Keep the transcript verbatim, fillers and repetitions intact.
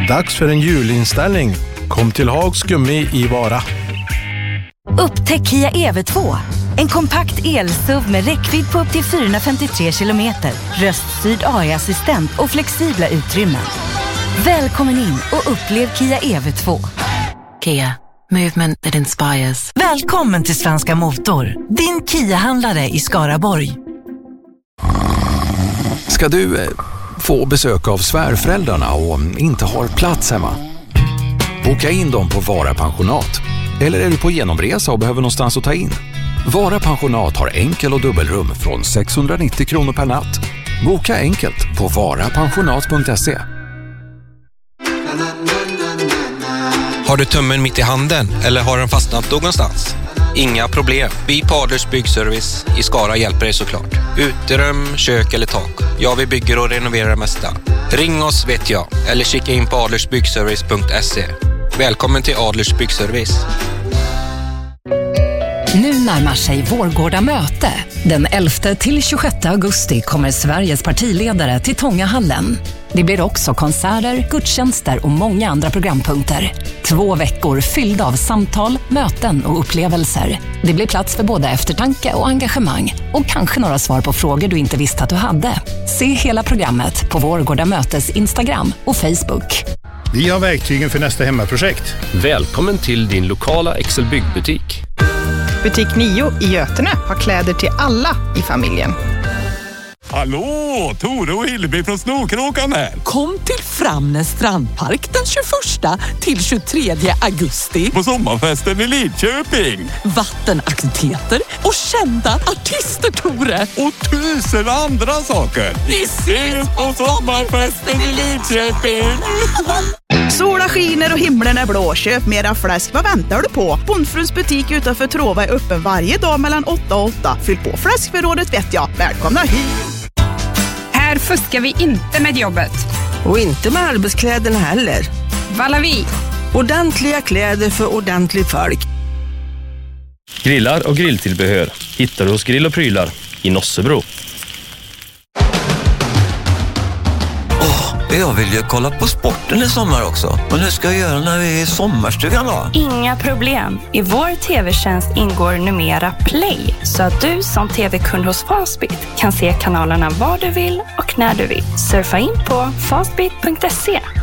Dags för en julinställning. Kom till Hags Gummi i Vara. Upptäck Kia E V två. En kompakt el-S U V med räckvidd på upp till fyrahundrafemtiotre kilometer. Röststyrd A I-assistent och flexibla utrymmen. Välkommen in och upplev Kia E V två. Kia. Movement that inspires. Välkommen till Svenska Motor. Din Kia-handlare i Skaraborg. Ska du eh, få besök av svärföräldrarna och inte har plats hemma? Boka in dem på Vara Pensionat. Eller är du på genomresa och behöver någonstans att ta in? Vara Pensionat har enkel- och dubbelrum från sexhundranittio kronor per natt. Boka enkelt på vara pensionat punkt se. Har du tummen mitt i handen eller har den fastnat någonstans? Inga problem. Vi på Adlers Byggservice i Skara hjälper dig såklart. Uterum, kök eller tak. Ja, vi bygger och renoverar det mesta. Ring oss vet jag. Eller kika in på adlers byggservice punkt se. Välkommen till Adlers Byggservice. Nu närmar sig Vårgårda möte. Den elfte till tjugosjätte augusti kommer Sveriges partiledare till Tångahallen. Det blir också konserter, gudstjänster och många andra programpunkter. Två veckor fyllda av samtal, möten och upplevelser. Det blir plats för både eftertanke och engagemang. Och kanske några svar på frågor du inte visste att du hade. Se hela programmet på Vårgårda mötes Instagram och Facebook. Vi har verktygen för nästa hemmaprojekt. Välkommen till din lokala Excel byggbutik. Butik nio i Götene har kläder till alla i familjen. Hallå, Tore och Hilleby från Snokråkan här. Kom till Framnäs strandpark den tjugoförsta till tjugotredje augusti. På sommarfesten i Lidköping. Vattenaktiviteter och kända artister, Tore. Och tusen andra saker. Vi ses på sommarfesten i Lidköping. Sola skiner och himlen är blå. Köp mera fläsk. Vad väntar du på? Bondfruns butik utanför Trova är öppen varje dag mellan åtta och åtta. Fyll på fläskförrådet vet jag. Välkomna hit! Här fuskar vi inte med jobbet. Och inte med arbetskläderna heller. Valavi. Ordentliga kläder för ordentligt folk. Grillar och grilltillbehör hittar du hos Grill och Prylar i Nossebro. Jag vill ju kolla på sporten i sommar också. Men hur ska jag göra när vi är i sommarstugan då? Inga problem. I vår tv-tjänst ingår numera Play. Så att du som tv-kund hos Fastbit kan se kanalerna var du vill och när du vill. Surfa in på fastbit punkt se.